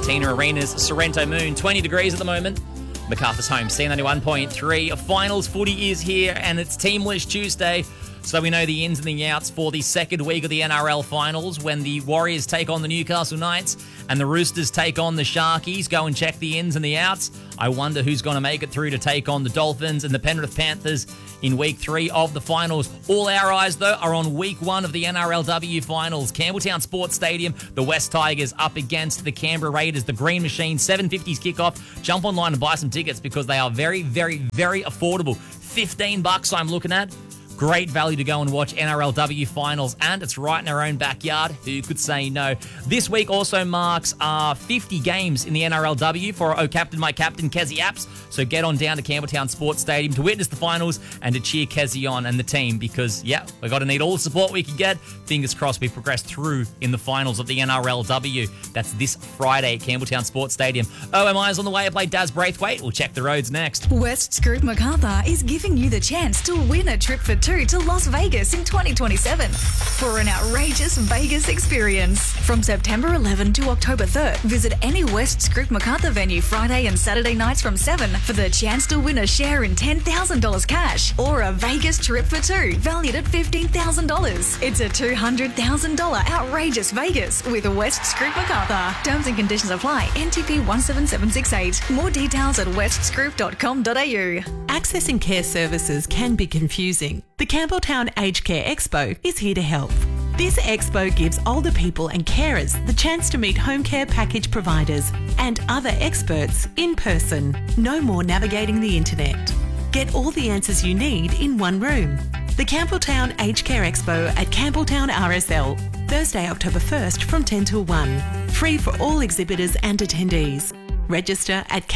Tina Arena's Sorrento Moon. 20 degrees at the moment. MacArthur's home, C91.3. Finals footy is here, and it's Teamless Tuesday. So we know the ins and the outs for the second week of the NRL Finals when the Warriors take on the Newcastle Knights and the Roosters take on the Sharkies. Go and check the ins and the outs. I wonder who's going to make it through to take on the Dolphins and the Penrith Panthers in week 3 of the finals. All our eyes, though, are on week 1 of the NRLW Finals. Campbelltown Sports Stadium, the West Tigers up against the Canberra Raiders, the Green Machine, 7:50s kickoff. Jump online and buy some tickets because they are very, very, very affordable. $15 I'm looking at. Great value to go and watch NRLW Finals, and it's right in our own backyard. Who could say no? This week also marks 50 games in the NRLW for Oh Captain, My Captain, Kezi Apps. So get on down to Campbelltown Sports Stadium to witness the finals and to cheer Kezi on and the team because, yeah, we've got to need all the support we can get. Fingers crossed we progress through in the finals of the NRLW. That's this Friday at Campbelltown Sports Stadium. OMI is on the way to play Daz Braithwaite. We'll check the roads next. West Group Macarthur is giving you the chance to win a trip for 2 to Las Vegas in 2027 for an outrageous Vegas experience. From September 11 to October 3rd, visit any West Group Macarthur venue Friday and Saturday nights from 7 for the chance to win a share in $10,000 cash or a Vegas trip for 2 valued at $15,000. It's a $200,000 outrageous Vegas with West Group Macarthur. Terms and conditions apply. NTP 17768. More details at westsgroup.com.au. Accessing care services can be confusing. The Campbelltown Aged Care Expo is here to help. This expo gives older people and carers the chance to meet home care package providers and other experts in person. No more navigating the internet. Get all the answers you need in one room. The Campbelltown Aged Care Expo at Campbelltown RSL, Thursday, October 1st from 10 till 1. Free for all exhibitors and attendees. Register at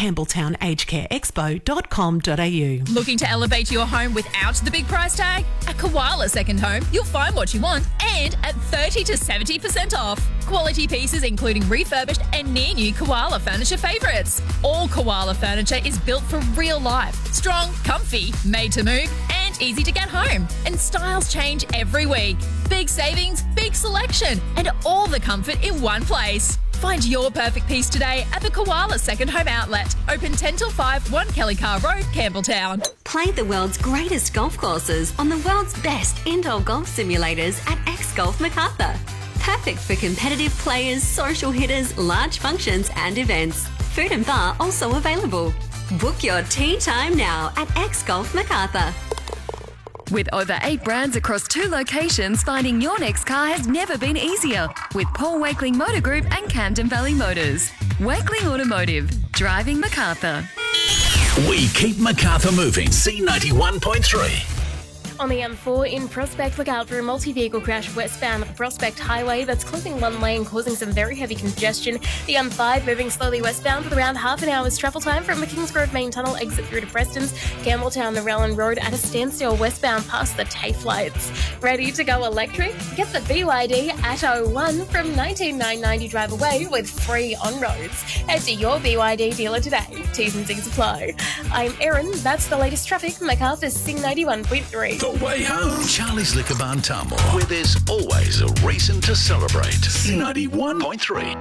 campbelltownagedcareexpo.com.au. Looking to elevate your home without the big price tag? At Koala Second Home, you'll find what you want and at 30 to 70% off. Quality pieces including refurbished and near-new Koala furniture favourites. All Koala furniture is built for real life. Strong, comfy, made to move and easy to get home. And styles change every week. Big savings, big selection and all the comfort in one place. Find your perfect piece today at the Koala Second Home Outlet. Open 10 till 5, 1 Kelly Carr Road, Campbelltown. Play the world's greatest golf courses on the world's best indoor golf simulators at X Golf Macarthur. Perfect for competitive players, social hitters, large functions and events. Food and bar also available. Book your tee time now at X Golf Macarthur. With over 8 brands across 2 locations, finding your next car has never been easier. With Paul Wakeling Motor Group and Camden Valley Motors. Wakeling Automotive. Driving Macarthur. We keep Macarthur moving. C91.3. On the M4 in Prospect, look out for a multi-vehicle crash westbound of the Prospect Highway that's clipping one lane, causing some very heavy congestion. The M5 moving slowly westbound with around half an hour's travel time from the Kingsgrove Main Tunnel exit through to Preston's. Campbelltown, the Rowland Road at a standstill westbound past the TAFE lights. Ready to go electric? Get the BYD Atto 1 from $19,990 drive away with free on-roads. Head to your BYD dealer today. T's and C's apply. I'm Erin. That's the latest traffic. MacArthur's Sing 91.3. The way home. Charlie's Liquor Barn Tamworth, where there's always a reason to celebrate. 91.3.